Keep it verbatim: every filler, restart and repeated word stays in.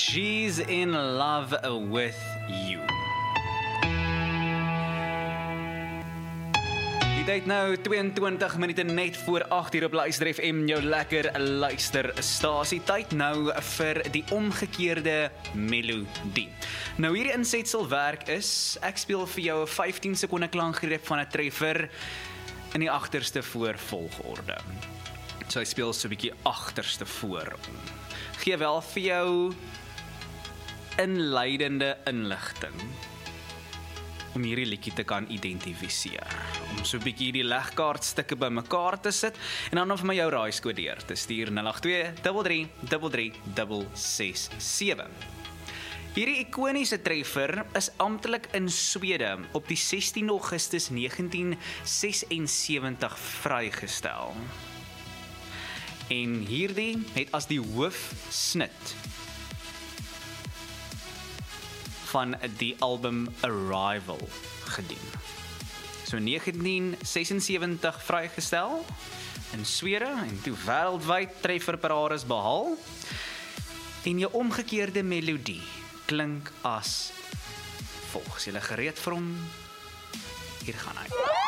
She's in love with you. Die tyd nou tweeëntwintig minute net voor agt uur op Luister F M, jou lekker luisterstasie. Tyd nou vir die omgekeerde melodie. Nou hierdie insetsel werk is, ek speel vir jou 'n vyftien sekonde klankgreep van 'n treffer in die agterste voor volgorde. So hy speel so 'n bietjie agterste voor. Gee wel vir jou inleidende inligting om hierdie liedjie te kan identifiseer. Om so 'n bietjie die legkaartstukke bymekaar te sit en dan of my jou raaiskodeer te stuur nul agt twee drie drie drie drie ses ses sewe. Hierdie ikoniese treffer is amptelik in Swede op die sestiende Augustus negentien sesensewentig vrygestel. En hierdie het as die hoofsnit van die album Arrival gedien. So negentien sesensewentig vrygestel in Swede en toe wêreldwyd trefferparades behaal. En jou omgekeerde melodie klink as volg. Is julle gereed vir hom? Hier gaan hy.